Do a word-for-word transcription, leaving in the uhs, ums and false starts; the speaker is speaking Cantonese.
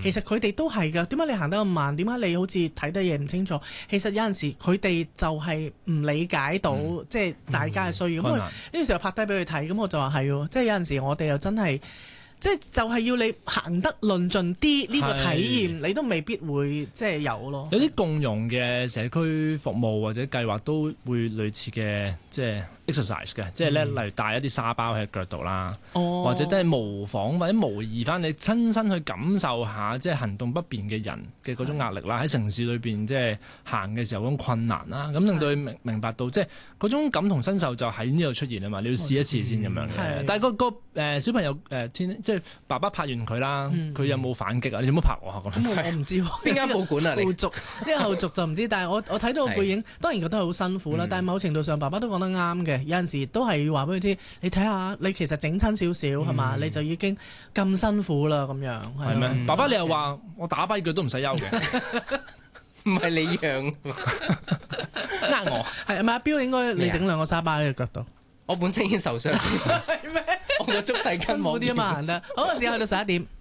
其實佢哋都係㗎。點解你行得咁慢？點解你好似睇得嘢唔清楚？其實有陣時佢哋就係唔理解到，嗯、即係大家嘅需要。咁我呢個時候拍低俾佢睇，咁我就話係喎，即係有陣時我哋又真係。即係就係要你行得論盡啲呢個體驗，你都未必會即係有咯。 有啲共融嘅社區服務或者計劃都會類似嘅，即係 exercise 嘅，即係咧，例如帶一啲沙包喺腳度啦，哦、或者都係模仿或者模擬翻你親身去感受下，即係行動不便嘅人嘅嗰種壓力啦。喺城市裏邊即係行嘅時候嗰種困難啦，咁令到佢明明白到即係嗰種感同身受就喺呢度出現啊嘛。你要試一次先咁樣嘅。但係、嗰個、嗰個誒、呃、小朋友誒、呃、天。即係爸爸拍完佢啦，佢、嗯、有冇反擊啊？你有冇拍我咁？ 咁我唔知喎，邊間報館啊？後續呢個後續就唔知，但係我我睇到個背影，當然覺得好辛苦啦。嗯、但係某程度上，爸爸都講得啱嘅。有陣時都係要話俾佢知，你睇下，你其實整親少少係嘛，你就已經咁辛苦啦咁樣。係咩？ 嗯、爸爸你又話我打跛腳都唔使休嘅， 唔係你讓呃我係咪？阿標應該你整兩個沙包喺腳度。 我本身已經受傷， 係咩？ 我個足底筋冇啲啊嘛，行得好，時間去到十一點。